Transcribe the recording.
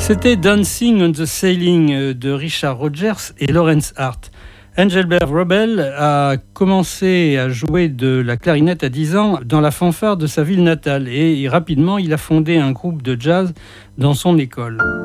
C'était Dancing on the Ceiling de Richard Rodgers et Lawrence Hart. Engelbert Robel a commencé à jouer de la clarinette à 10 ans dans la fanfare de sa ville natale et rapidement il a fondé un groupe de jazz dans son école.